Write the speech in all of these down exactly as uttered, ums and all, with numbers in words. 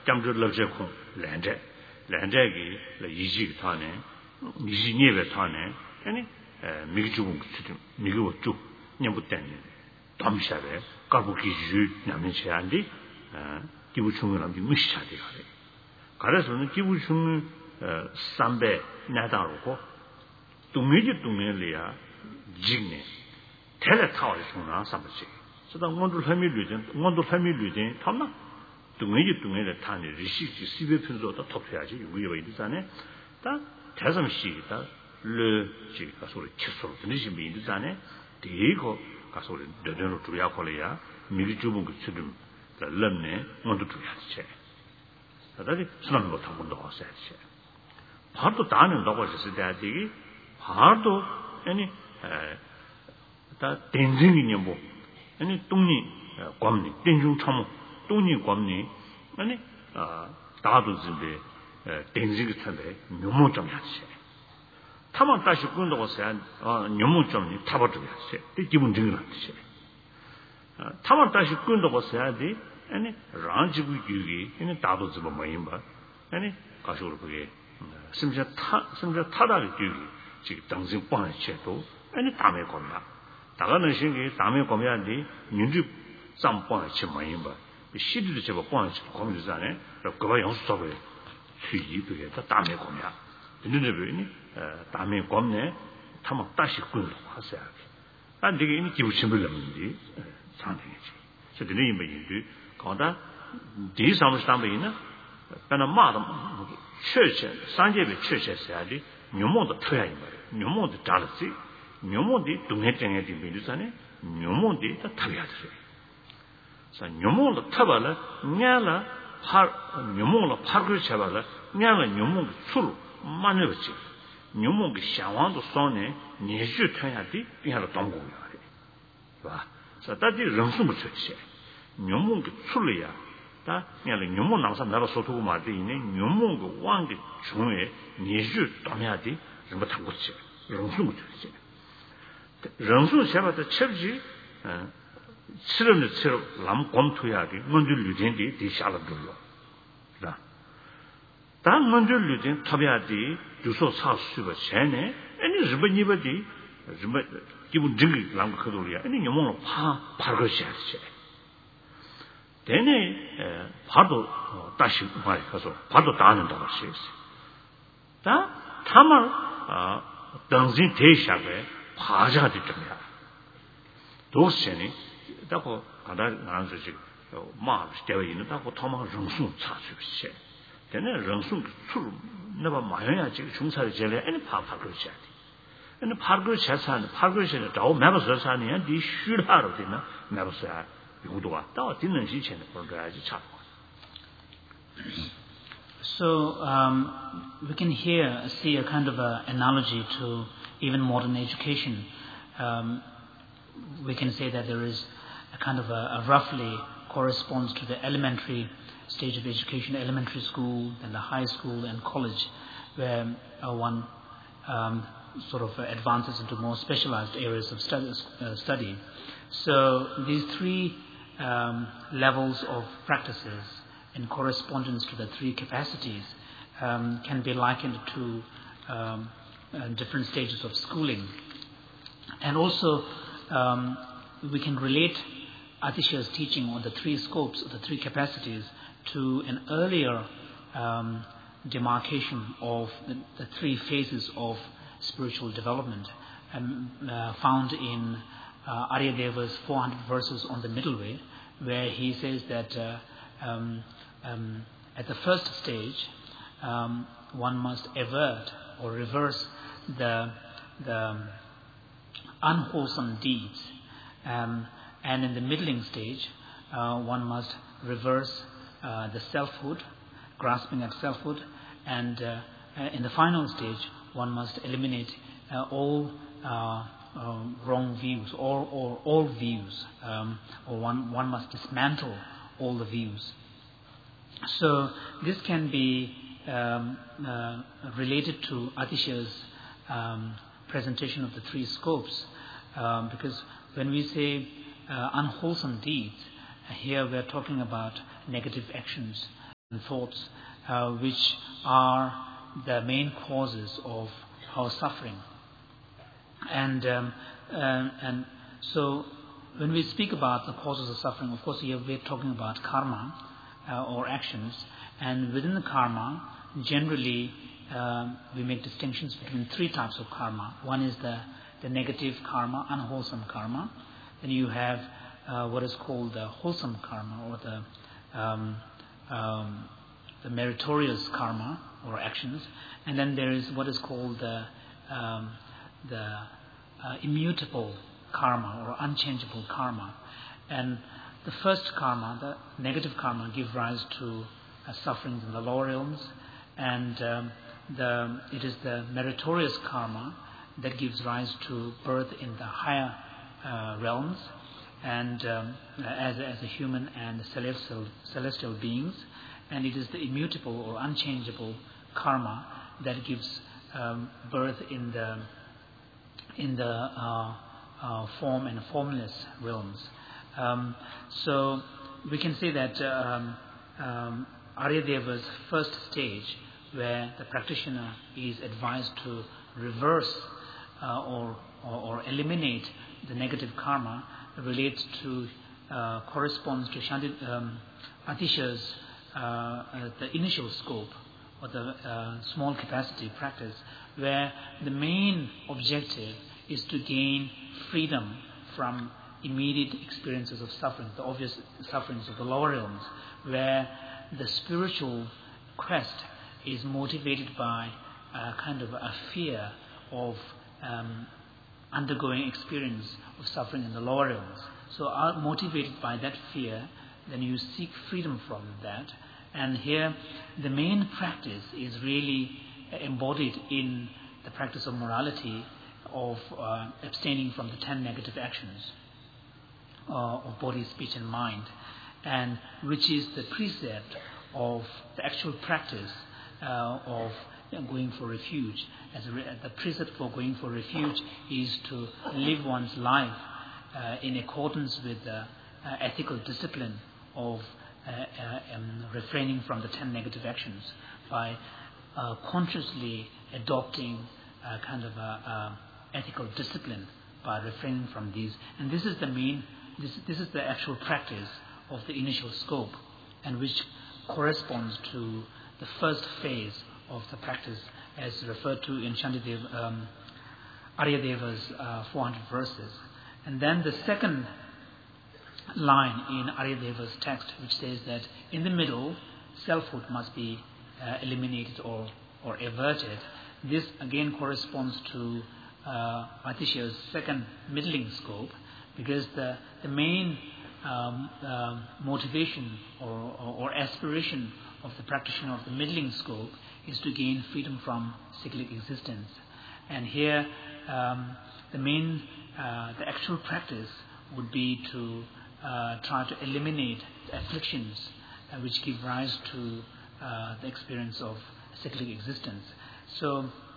jamju labje ko lanje lanje gi le yiji thane yiji niebe thane ani migi jubung chitim migi wo ju nyambu tenne damshabe 가부기 주 남는 제한디 기부충을 남기 무시하대 가래. 그래서는 기부충 삼배 나다로고 동매지 동매리야 직네 대래 타월 중나 삼지. 그래서 원도 패밀리든 원도 패밀리든 탐나 동매지 동매를 타는 리시지 시베 편도도 톱해야지 위에 있잖아요. 다 대성시다 르 지가 소리 쳤어. 드리신 비 있잖아요. 대거 가서 되는 주야 콜이야 미리 주문 그 주름 lemne 먼저 주야지. 다들 수능 못 하고 또 왔어야지. 바로 다는 나고 있을 때지. 바로 아니 다 댄징이냐 뭐 아니 동니 관리 댄중 참 동니 관리 아니 아 다도 진데 댄징 같은데 너무 좀 하지. 타만 다시 군다고 해야 어 너무 좀 타버 줘야지. 이 기분 등을 하지. 타만 다시 군다고 해야 돼. 아니 란지부 유기 얘는 다도 좀 많이 봐. 아니 가서로 그게 심지어 타 심지어 타다를 유기 지금 당신 뻔했죠. 아니 다음에 건다. 다가는 신기 다음에 거면 돼. 민주 쌈 뻔했지 많이 봐. 시리즈 제가 뻔했지 거기잖아요. 그거 연습하고 수입이 다 다음에 거면. 근데 왜니 다음에 거면 타만 다시 군다고 하세요. 안 되게 이미 기부심을 넣는데 상당히지. 그래서 이 뭐인데 거다 이 상황이 그러나 마다 최체 산재의 최체사야지 묘모도 터야 이 말이야. 묘모도 잘했지. 묘모도 동해정에 되면서네 묘모도 다 타야 돼. 그래서 묘모도 타발라 냐라 파 묘모로 파를 잡아라 냐라 묘모 술 많이 버지. 묘모의 상황도 손에 내주 터야 돼. 그냥 동고야 돼. 봐. 그래서 다들 런수못 쳤지. 묘몽의 출이야. 다 그냥 묘몽 나서 나로 소토고 말돼 있네. 묘몽의 왕의 중에 내주 담야지 좀 당고치. 런수 못 쳤지. 런수 잡아서 첩지. 어. 치르는 치르 남 검토야지. 먼저 유진디 뒤샤라 돌려. 자. 단 먼저 유진 탑야지. 주소 사수가 전에 아니日本이버디日本 기분 증이 남고 그돌이야. 아니 묘몽을 파 파르셔야지. 되네 봐도 다시 말 가서 봐도 다는다고 했어요. 다 타말 아 당신 대샤게 파자가 됐잖아요. 도시니 다고 가다 나서 지금 마 되어 있는 다고 타말 정수 차주시. 되네 정수 출 내가 마야야 지금 중사를 제래 아니 파파르셔야 돼. 근데 파르그 재산 파르그에서 더 매버서 사는 이 쉬라로 되나 매버서야 이거도가 또 듣는 시체는 그래야지 참. So um, we can here see a kind of a analogy to even modern education. Um, we can say that there is a kind of a, a roughly corresponds to the elementary stage of education, elementary school, then the high school and college, where uh, one um, sort of advances into more specialized areas of study. Uh, study. So these three um, levels of practices in correspondence to the three capacities um, can be likened to um, uh, different stages of schooling. And also um, we can relate Atisha's teaching on the three scopes, the three capacities, to an earlier um, demarcation of the, the three phases of spiritual development, um, uh, found in uh, Aryadeva's four hundred verses on the middle way, where he says that uh, um, um, at the first stage um, one must avert or reverse the, the unwholesome deeds, um, and in the middling stage uh, one must reverse uh, the selfhood, grasping at selfhood, and uh, in the final stage one must eliminate uh, all uh, uh, wrong views, or, or all views, um, or one, one must dismantle all the views. So this can be um, uh, related to Atisha's um, presentation of the three scopes, um, because when we say uh, unwholesome deeds, here we are talking about negative actions. thoughts uh, which are the main causes of our suffering. And um, uh, and so when we speak about the causes of suffering, of course here we're talking about karma uh, or actions, and within the karma generally um, we make distinctions between three types of karma. One is the, the negative karma, unwholesome karma. Then you have uh, what is called the wholesome karma, or the um, um, the meritorious karma or actions, and then there is what is called the um, the uh, immutable karma or unchangeable karma. And the first karma, the negative karma, give rise to uh, sufferings in the lower realms, and um, the it is the meritorious karma that gives rise to birth in the higher uh, realms, and um, as as a human and celestial celestial beings. And it is the immutable or unchangeable karma that gives um, birth in the in the uh, uh, form and formless realms. Um, so we can say that um, um, Aryadeva's first stage, where the practitioner is advised to reverse uh, or, or or eliminate the negative karma, relates to uh, corresponds to Shanti, um, Atisha's Uh, uh, the initial scope or the uh, small capacity practice, where the main objective is to gain freedom from immediate experiences of suffering, the obvious sufferings of the lower realms, where the spiritual quest is motivated by a kind of a fear of um, undergoing experience of suffering in the lower realms. So are motivated by that fear, then you seek freedom from that. And here the main practice is really embodied in the practice of morality, of uh, abstaining from the ten negative actions uh, of body, speech and mind, and which is the precept of the actual practice uh, of going for refuge. As a re- the precept for going for refuge is to live one's life uh, in accordance with the uh, ethical discipline of Uh, uh, um, refraining from the ten negative actions by uh, consciously adopting a kind of a, a ethical discipline by refraining from these. And this is the main, this, this is the actual practice of the initial scope, and which corresponds to the first phase of the practice as referred to in Shantidev, um, Aryadeva's uh, four hundred verses. And then the second line in Aryadeva's text, which says that in the middle, selfhood must be uh, eliminated or, or averted. This again corresponds to uh, Atisha's second middling scope, because the, the main um, uh, motivation or, or, or aspiration of the practitioner of the middling scope is to gain freedom from cyclic existence. And here um, the main, uh, the actual practice would be to Uh, try to eliminate the afflictions uh, which give rise to uh, the experience of cyclic existence. So,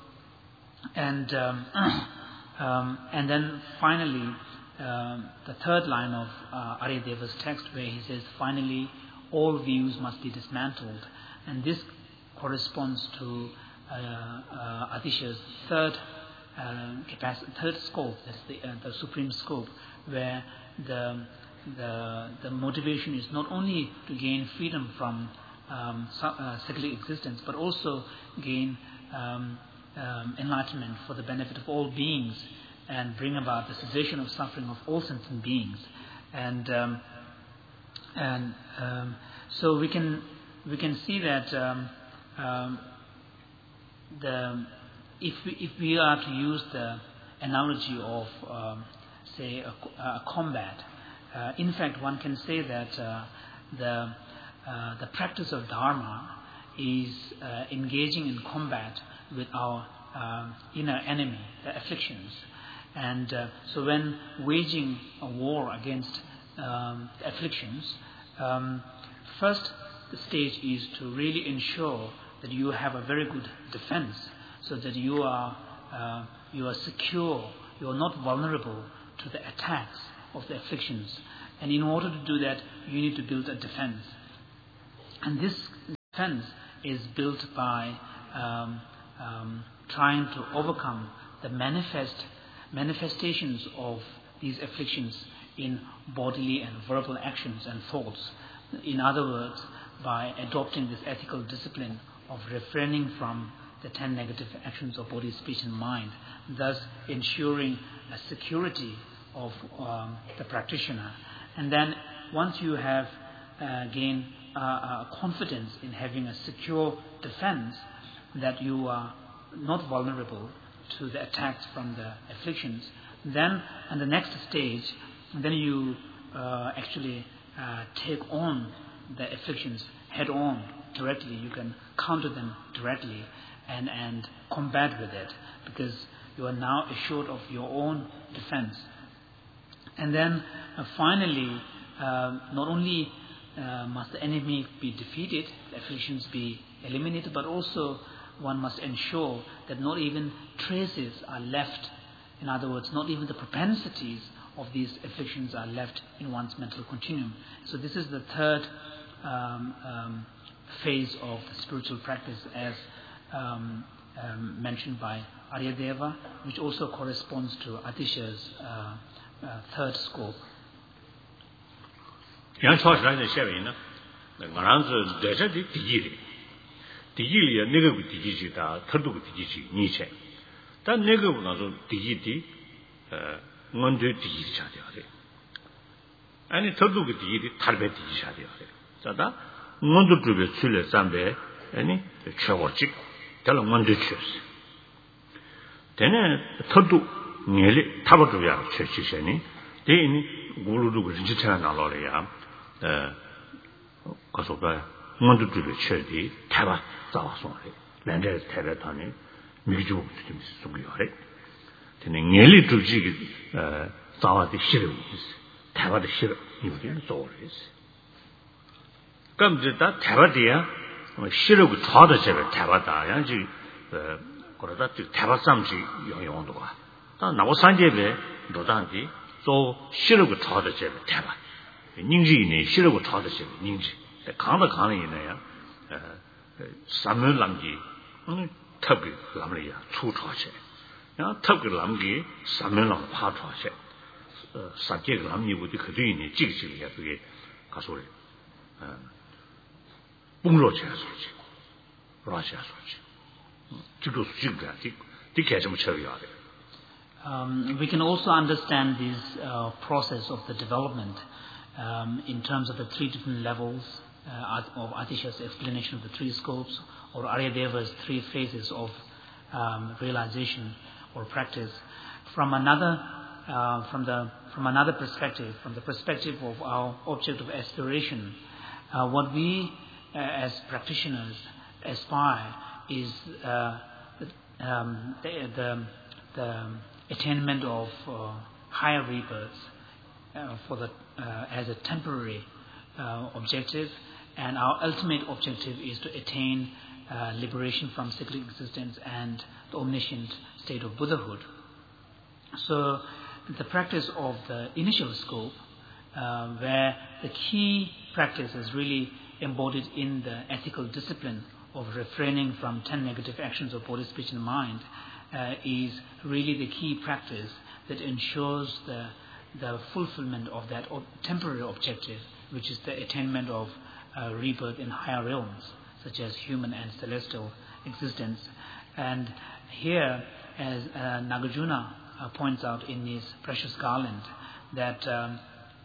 and um, um, and then finally, um, the third line of uh, Aryadeva's text, where he says, "Finally, all views must be dismantled," and this corresponds to uh, uh, Atisha's third uh, capacity, third scope, that's the, uh, the supreme scope, where the The, the motivation is not only to gain freedom from um, uh, cyclic existence, but also gain um, um, enlightenment for the benefit of all beings, and bring about the cessation of suffering of all sentient beings. And um, and um, so we can we can see that um, um, the if we, if we are to use the analogy of um, say a, a combat. Uh, in fact, one can say that uh, the uh, the practice of Dharma is uh, engaging in combat with our uh, inner enemy, the afflictions. And uh, so when waging a war against um, the afflictions, um, first the stage is to really ensure that you have a very good defense, so that you are uh, you are secure, you are not vulnerable to the attacks of the afflictions. And in order to do that, you need to build a defense. And this defense is built by um, um, trying to overcome the manifest manifestations of these afflictions in bodily and verbal actions and thoughts. In other words, by adopting this ethical discipline of refraining from the ten negative actions of body, speech and mind, thus ensuring a security of um, the practitioner. And then once you have uh, gained uh, uh, confidence in having a secure defense, that you are not vulnerable to the attacks from the afflictions, then in the next stage, then you uh, actually uh, take on the afflictions head on directly. You can counter them directly and, and combat with it, because you are now assured of your own defense. And then uh, finally, uh, not only uh, must the enemy be defeated, the afflictions be eliminated, but also one must ensure that not even traces are left. In other words, not even the propensities of these afflictions are left in one's mental continuum. So this is the third um, um, phase of the spiritual practice, as um, um, mentioned by Aryadeva, which also corresponds to Atisha's uh, uh, third scope. Yang chua shi xie wei ne, nga ran zi de zhe di di yi li, di yi li ya ne ge gu di yi ji da, ter du gu di yi ji ni chen, dan ne ge gu na zo di yi di, ngon de di yi cha de de, ani ter du gu di yi di tar be di yi cha de de, za da ngon du zhu be chu le zan be, ani che wo ji, de la ngon de chu si, de ne ter du ne li ta ba zhu ya che chi she ni, de ni gu lu du gu ji chen na lo le ya. 어 가서가 먼저 들을 쳐디 타바 자와송래 렌저 타베타니 미주 좀 속이요래 근데 녀리 주지 어 자와디 싫어 타바디 싫어 이거는 좋으리스 그럼 이제다 타바디야 싫어고 좋아도 제가 타바다 양지 어 그러다 타바삼지 용용도가 다 나고 산제베 노단지 또 싫어고 좋아도 제가 타바 닝지네 싫어고 타듯이 닝지 강다 강이네요 어 삼면람기 음 탑이 남리야 추초체 야 탑이 남기 삼면람 파초체 어 사제 남이부터 그들이네 찍찍이야 그게 가소리 어 봉로체 소리 러시아 소리 지도 수직가 디게 좀 처리해야 돼. Um, we can also understand this uh, process of the development Um, in terms of the three different levels uh, of Atisha's explanation of the three scopes, or Aryadeva's three phases of um, realization or practice, from another, uh, from the from another perspective, from the perspective of our object of aspiration, uh, what we uh, as practitioners aspire is uh, um, the, the, the attainment of uh, higher rebirths. Uh, for the uh, as a temporary uh, objective, and our ultimate objective is to attain uh, liberation from cyclic existence and the omniscient state of Buddhahood. So the practice of the initial scope, uh, where the key practice is really embodied in the ethical discipline of refraining from ten negative actions of body, speech and mind, uh, is really the key practice that ensures the the fulfillment of that temporary objective, which is the attainment of uh, rebirth in higher realms, such as human and celestial existence. And here, as uh, Nagarjuna uh, points out in his Precious Garland, that um,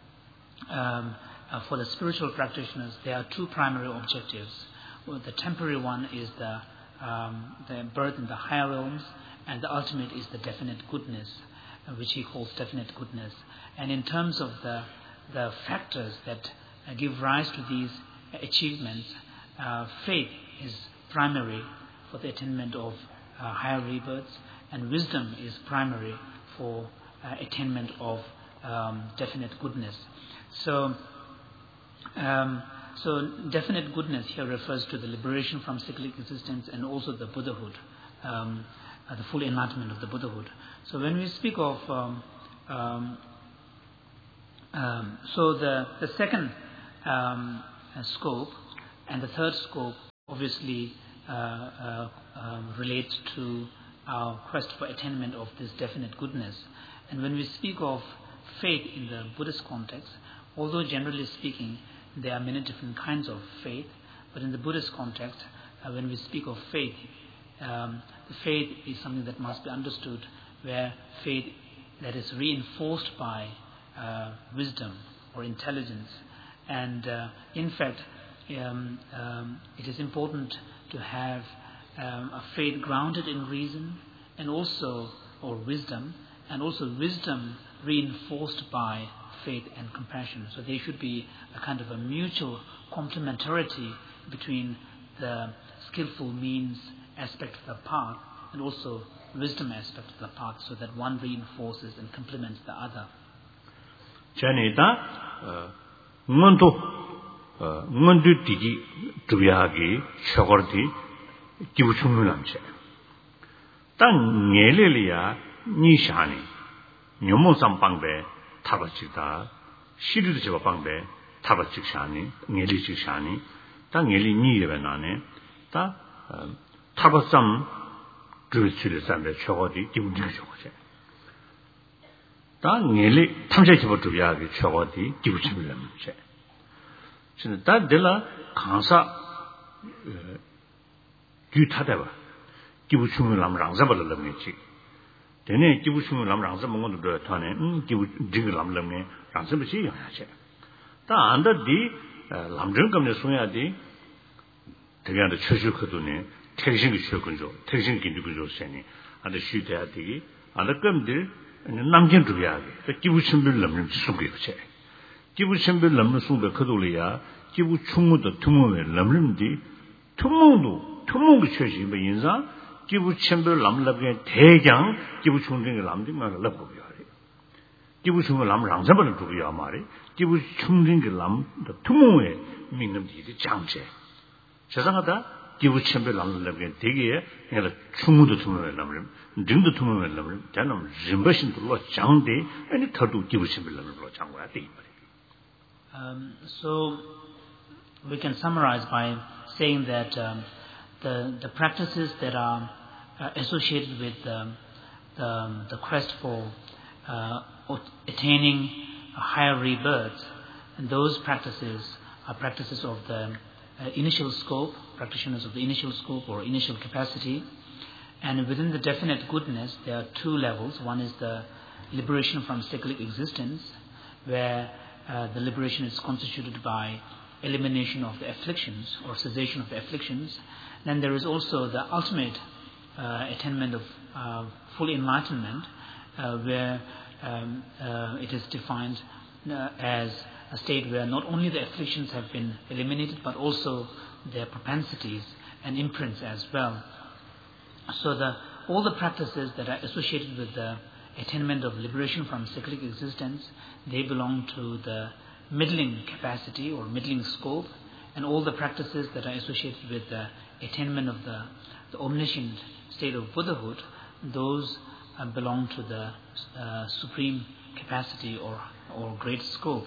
um, uh, for the spiritual practitioners, there are two primary objectives. Well, the temporary one is the, um, the birth in the higher realms, and the ultimate is the definite goodness, which he calls definite goodness. And in terms of the the factors that uh, give rise to these achievements, uh, faith is primary for the attainment of uh, higher rebirths, and wisdom is primary for uh, attainment of um, definite goodness. So, um, so definite goodness here refers to the liberation from cyclic existence and also the Buddhahood. Um, Uh, the full enlightenment of the Buddhahood. So when we speak of, um, um, um, so the the second um, uh, scope and the third scope obviously uh, uh, um, relates to our quest for attainment of this definite goodness. And when we speak of faith in the Buddhist context, although generally speaking there are many different kinds of faith, but in the Buddhist context, uh, when we speak of faith, um, the faith is something that must be understood where faith that is reinforced by uh, wisdom or intelligence. And uh, in fact, um, um, it is important to have um, a faith grounded in reason and also, or wisdom, and also wisdom reinforced by faith and compassion. So there should be a kind of a mutual complementarity between the skillful means aspect of the path and also wisdom aspect of the path, so that one reinforces and complements the other. Janita, Mundu, Mundu Digi, Tubiagi, Shogordi, Kibuchumulamche. Tan Nelelia, Nishani, Nyomo Sampangbe, Tabachita, Shidu Jabangbe, Tabachishani, Nelichishani, Tan Neli Nivenane, Ta Tabasam. 주의치료산데 저거디 기분이 좋으셔. 다 내리 탐색해보 두야기 저거디 기분이면서. 진짜 다들라 강사 규타대바 기분충을 남랑자벌을 넘지. 되네 기분충을 남랑자 먹는 것도 타네. 음 기분 지금 남람네 랑서듯이 해야지. 다 안다디 남정감에 소야디 되게한테 최적화도네. 택신이 쉬었군요. 택신 기능을 줬으니 아주 쉬대야 되기. 아주 끔들 남긴 두야게. 기부심을 넘는 수고였지. 기부심을 넘는 수고 그돌이야. 기부 충무도 투무에 넘는디 투무도 투무가 최신 뭐 인사 기부심을 넘는 대장 기부 충등을 넘는 걸 넘고요. 기부 충을 넘는 랑자벌을 두고요 말이. 기부 충등을 넘는 투무에 믿는 일이 장제. 세상하다 기부 첨별 남는 되게 내가 충무도 투명을 남을 등도 투명을 남을 저는 림버신 둘로 장대 아니 더도 기부 첨별 남을로 장고야 돼. Um so we can summarize by saying that um, the the practices that are uh, associated with um, the the quest for uh, attaining a higher rebirth, and those practices are practices of the uh, initial scope, practitioners of the initial scope or initial capacity. And within the definite goodness, there are two levels. One is the liberation from cyclic existence, where uh, the liberation is constituted by elimination of the afflictions or cessation of the afflictions. Then there is also the ultimate uh, attainment of uh, full enlightenment, uh, where um, uh, it is defined uh, as a state where not only the afflictions have been eliminated, but also their propensities and imprints as well. So the all the practices that are associated with the attainment of liberation from cyclic existence, they belong to the middling capacity or middling scope, and all the practices that are associated with the attainment of the, the omniscient state of Buddhahood, those uh, belong to the uh, supreme capacity or or great scope.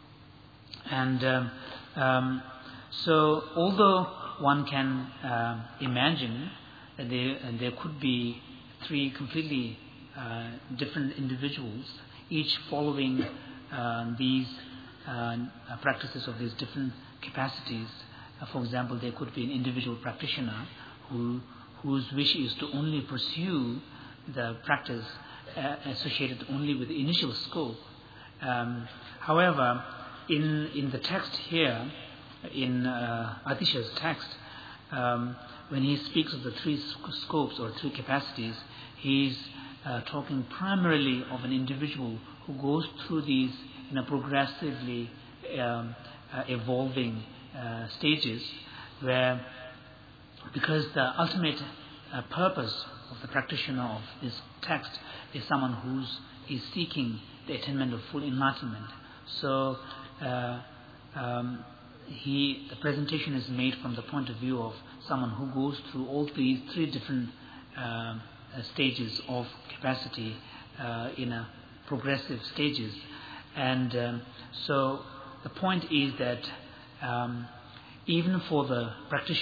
And um, um, so, although one can uh, imagine that there, uh, there could be three completely uh, different individuals, each following uh, these uh, practices of these different capacities. Uh, for example, there could be an individual practitioner who whose wish is to only pursue the practice uh, associated only with the initial scope. Um, however, in in the text here, in uh, Atisha's text, um, when he speaks of the three sc- scopes or three capacities, he's uh, talking primarily of an individual who goes through these in a progressively um, uh, evolving uh, stages, where because the ultimate uh, purpose of the practitioner of this text is someone who's is seeking the attainment of full enlightenment. So uh, um, he the presentation is made from the point of view of someone who goes through all these three different uh, uh, stages of capacity uh, in a progressive stages. And um, so the point is that um, even for the practitioners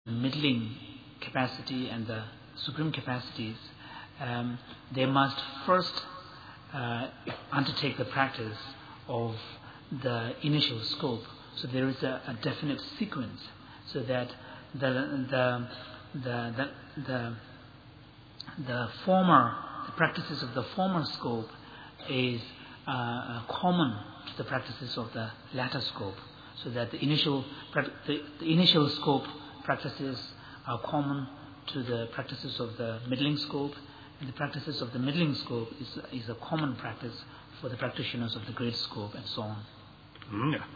middling capacity and the supreme capacities, um, they must first uh, undertake the practice of the initial scope. So there is a, a definite sequence, so that the the the the the, the former the practices of the former scope is uh, common to the practices of the latter scope, so that the initial the, the initial scope practices are common to the practices of the middling scope, and the practices of the middling scope is is a common practice for the practitioners of the great scope, and so on. Mm, yeah.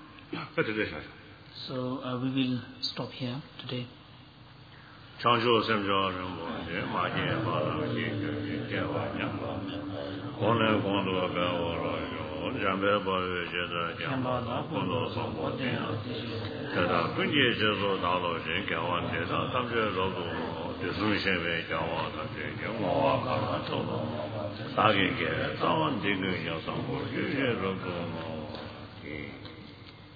So uh, we will stop here today. Chanjo semjo rembo je ma je ba la ji je je wa nya kon le kon do ba wo ro yo jambe ba ye je da jam ba la kon do so mo de ta da kun je je so da lo je ga wa de da tam je lo do de su shen be ja wa da je je mo wa ka la to do sa ge ge sa wan de ge ya sa mo je